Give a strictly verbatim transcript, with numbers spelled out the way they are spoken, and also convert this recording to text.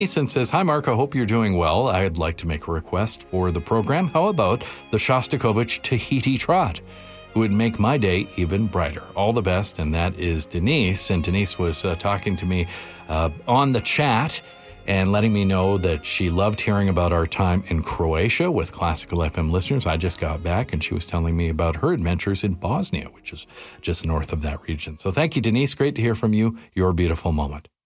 Ethan says, hi, Mark. I hope you're doing well. I'd like to make a request for the program. How about the Shostakovich Tahiti Trot? It would make my day even brighter. All the best. And that is Denise. And Denise was uh, talking to me uh, on the chat and letting me know that she loved hearing about our time in Croatia with Classical F M listeners. I just got back and she was telling me about her adventures in Bosnia, which is just north of that region. So thank you, Denise. Great to hear from you. Your beautiful moment.